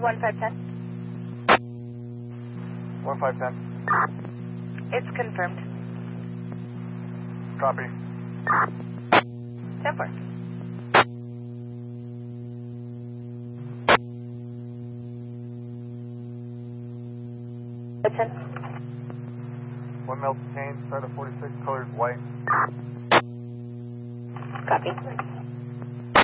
1510. 1510. It's confirmed. Copy. 10-4. Hudson. 1 male detained, start at 46, colors white. Copy.